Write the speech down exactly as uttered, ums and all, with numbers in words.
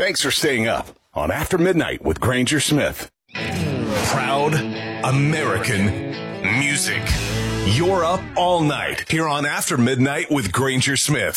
Thanks for staying up on After Midnight with Granger Smith. Proud American music. You're up all night here on After Midnight with Granger Smith.